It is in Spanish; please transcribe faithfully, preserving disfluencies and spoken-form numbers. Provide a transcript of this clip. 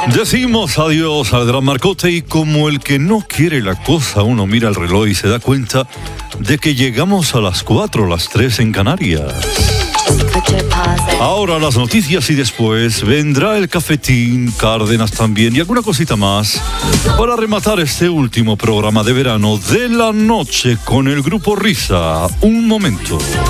Decimos adiós al gran Marcote y como el que no quiere la cosa, uno mira el reloj y se da cuenta de que llegamos a las cuatro, las tres en Canarias. Ahora las noticias y después vendrá el cafetín, Cárdenas también y alguna cosita más para rematar este último programa de verano de la noche con el Grupo Risa. Un momento.